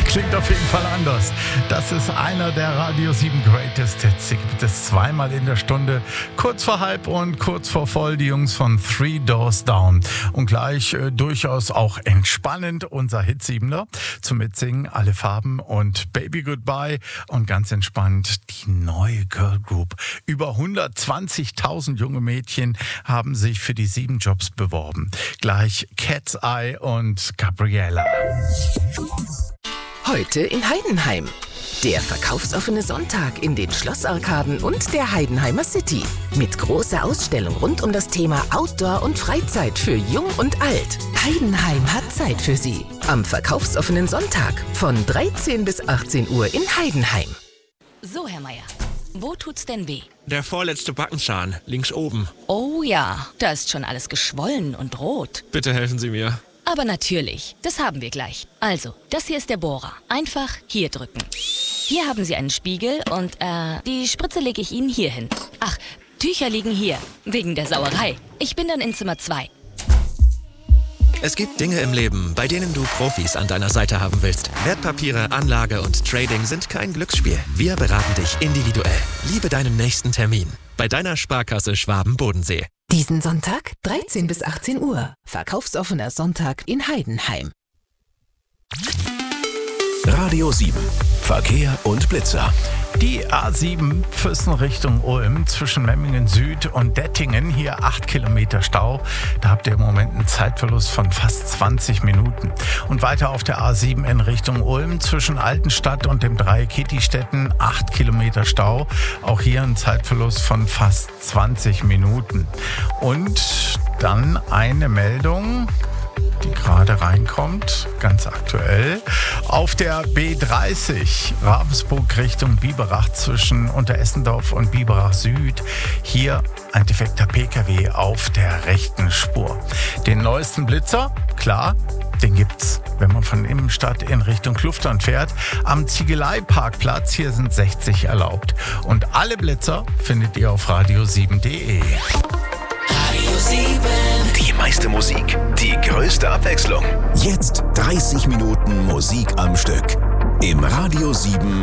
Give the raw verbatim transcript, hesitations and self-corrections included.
klingt auf jeden Fall anders. Das ist einer der Radio sieben Greatest Hits. Die gibt es zweimal in der Stunde, kurz vor halb und kurz vor voll. Die Jungs von Three Doors Down. Und gleich äh, durchaus auch entspannend unser Hit siebener zum Mitsingen, Alle Farben und Baby Goodbye. Und ganz entspannt die neue Girl Group. Über hundertzwanzigtausend junge Mädchen haben sich für die sieben Jobs beworben. Gleich Cat's Eye und Gabriella. Heute in Heidenheim. Der verkaufsoffene Sonntag in den Schlossarkaden und der Heidenheimer City. Mit großer Ausstellung rund um das Thema Outdoor und Freizeit für Jung und Alt. Heidenheim hat Zeit für Sie. Am verkaufsoffenen Sonntag von dreizehn bis achtzehn Uhr in Heidenheim. So, Herr Meier, wo tut's denn weh? Der vorletzte Backenzahn, links oben. Oh ja, da ist schon alles geschwollen und rot. Bitte helfen Sie mir. Aber natürlich, das haben wir gleich. Also, das hier ist der Bohrer. Einfach hier drücken. Hier haben Sie einen Spiegel und äh, die Spritze lege ich Ihnen hier hin. Ach, Tücher liegen hier, wegen der Sauerei. Ich bin dann in Zimmer zwei. Es gibt Dinge im Leben, bei denen du Profis an deiner Seite haben willst. Wertpapiere, Anlage und Trading sind kein Glücksspiel. Wir beraten dich individuell. Liebe deinen nächsten Termin. Bei deiner Sparkasse Schwaben-Bodensee. Diesen Sonntag dreizehn bis achtzehn Uhr. Verkaufsoffener Sonntag in Heidenheim. Radio sieben. Verkehr und Blitzer. Die A sieben Füssen Richtung Ulm zwischen Memmingen Süd und Dettingen. Hier acht Kilometer Stau. Da habt ihr im Moment einen Zeitverlust von fast zwanzig Minuten. Und weiter auf der A sieben in Richtung Ulm zwischen Altenstadt und dem Dreieck Kittistetten acht Kilometer Stau. Auch hier ein Zeitverlust von fast zwanzig Minuten. Und dann eine Meldung, die gerade reinkommt, ganz aktuell. Auf der B dreißig Ravensburg Richtung Biberach zwischen Unteressendorf und Biberach Süd. Hier ein defekter P K W auf der rechten Spur. Den neuesten Blitzer, klar, den gibt's, wenn man von Innenstadt in Richtung Kluftern fährt. Am Ziegelei-Parkplatz, hier sind sechzig erlaubt. Und alle Blitzer findet ihr auf radio sieben punkt de. Radio sieben. Die meiste Musik, die größte Abwechslung. Jetzt dreißig Minuten Musik am Stück. Im Radio sieben